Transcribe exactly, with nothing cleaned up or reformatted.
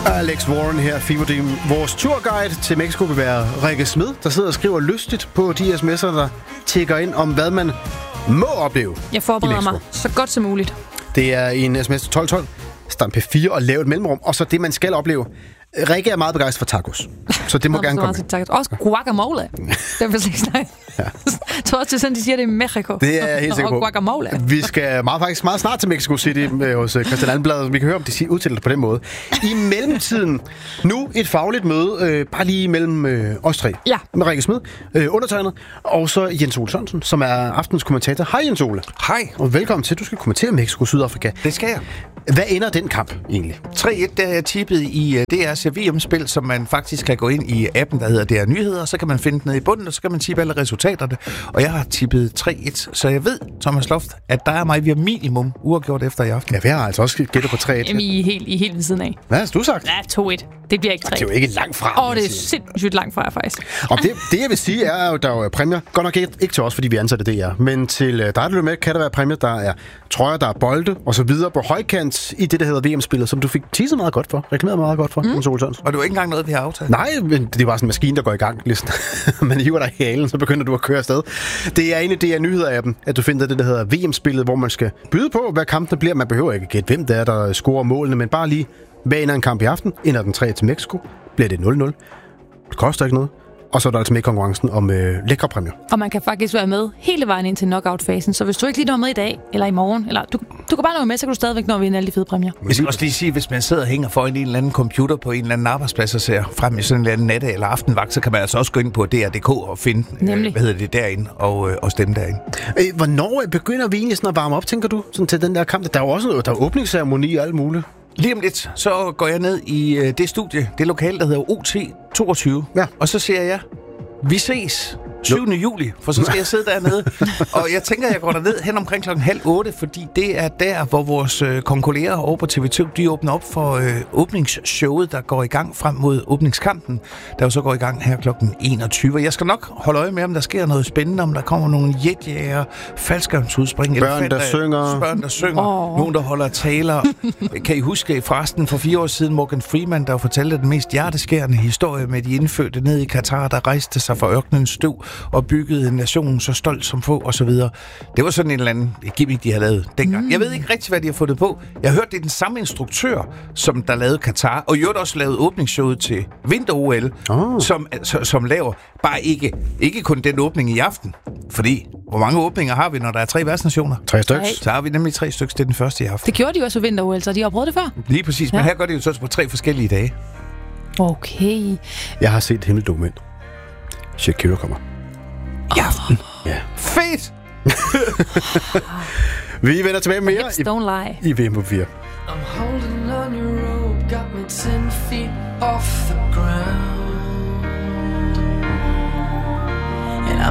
Alex Warren her, Fever Dream. Vores turguide til Mexico vil være Rikke Smed, der sidder og skriver lystigt på de sms'er, der tækker ind om, hvad man må opleve. Jeg forbereder mig så godt som muligt. Det er en sms til tolv tolv. Stamp P fire og lave et mellemrum. Og så det, man skal opleve. Rikke er meget begejstret for tacos, så det må gerne komme ind. Også guacamole. Det er faktisk nej. Ja. Jeg tror også, det er sådan, de siger det i Mexico. Det er jeg helt sikker på. Og guacamole. Vi skal meget, faktisk meget snart til Mexico City hos Christian Allenblad. Vi kan høre, om de udtaler det på den måde. I mellemtiden, nu et fagligt møde, øh, bare lige mellem øh, os tre. Ja. Med Rikke Smed, øh, undertegnet, og så Jens Ole Sørensen, som er aftens kommentator. Hej Jens Ole. Hej. Og velkommen til, du skal kommentere Mexico-Sydafrika. Det skal jeg. Hvad ender den kamp egentlig? tre et, der er tippet i uh, D R's V M-spil, som man faktisk kan gå ind i appen, der hedder D R Nyheder, så kan man finde den nede i bunden, og så kan man tippe alle resultaterne. Og jeg har tippet tre et, så jeg ved, Thomas Loft, at der er mig, vi har minimum uafgjort efter i aften. Ja, vi har altså også gættet på tre et. Jamen, I er helt, I er helt ved siden af. Hvad har du sagt? Ja, to et. Det bliver ikke tre. Det er jo ikke langt fra. Åh, oh, det er sindssygt langt fra, faktisk. Og det, det, jeg vil sige, er jo, der er jo præmier. Godt nok ikke, ikke til os, fordi vi ansatte D R. Men til dig, der med, kan der være præmier. Der er trøjer, der er bolde og så videre på højkant i det, der hedder V M-spillet, som du fik teaset meget godt for. Reklameret meget godt for. Mm. Og det var ikke engang noget, vi har aftalt. Nej, men det var sådan en maskine, der går i gang. Ligesom. Man hiver dig i halen, så begynder du at køre afsted. Det er en af D R Nyheder-appen, at du finder det, der hedder V M-spillet, hvor man skal byde på, hvad kampene bliver. Man behøver ikke gætte, hvem det er, der scorer målene, men bare lige, hvad ender en kamp i aften? Ender den tre til Mexico? Bliver det nul nul? Det koster ikke noget. Og så er der altså med i konkurrencen om øh, lækre præmier. Og man kan faktisk være med hele vejen ind til knockout-fasen. Så hvis du ikke lige når med i dag, eller i morgen, eller du, du kan bare nå med, så kan du stadigvæk nå vinde alle de fede præmier. Jeg skal også lige sige, hvis man sidder og hænger foran en eller anden computer på en eller anden arbejdsplads og ser frem i sådan en eller anden natte- eller aftenvagt, så kan man altså også gå ind på D R punktum D K og finde, øh, hvad hedder det, derinde, og, øh, og stemme derinde. Øh, hvornår begynder vi egentlig sådan at varme op, tænker du, sådan til den der kamp? Der er jo også noget, der er åbningsceremoni og alt muligt. Lige om lidt, så går jeg ned i øh, det studie, det lokale, der hedder O T toogtyve, ja. Og så siger jeg, vi ses syvende juli, for så skal jeg sidde dernede. Og jeg tænker, jeg går derned hen omkring klokken halv otte, fordi det er der, hvor vores øh, konkurrerer over på T V to, de åbner op for øh, åbningsshowet, der går i gang frem mod åbningskampen, der jo så går i gang her klokken enogtyve. Jeg skal nok holde øje med, om der sker noget spændende, om der kommer nogle jetjæger, faldskærmsudspring, børn, der synger, børn, der synger, oh. nogen, der holder taler. Kan I huske forresten for fire år siden, Morgan Freeman, der fortalte den mest hjerteskærende historie med de indfødte ned i Katar, der rejste sig fra ørkenens støv og byggede en nation så stolt som få, og så videre. Det var sådan en eller anden gimmick, de havde lavet dengang. Mm. Jeg ved ikke rigtig, hvad de har fundet på. Jeg har hørt, det er den samme instruktør, som der lavede Katar, og i øvrigt også lavede åbningsshowet til Vinter-O L, oh. som, som, som laver bare ikke, ikke kun den åbning i aften. Fordi, hvor mange åbninger har vi, når der er tre værtsnationer? Tre stykker. Så har vi nemlig tre stykker, det er den første i aften. Det gjorde de jo også ved Vinter-O L, så de har prøvet det før. Lige præcis, ja. Men her gør de jo så på tre forskellige dage. Okay. Jeg har set et hemmeligt dokument. Shakira kommer. I aften. Ja. Fedt! Vi vender tilbage med mere i, i V M på fire. I'm holding on your rope, got me ten feet off the ground.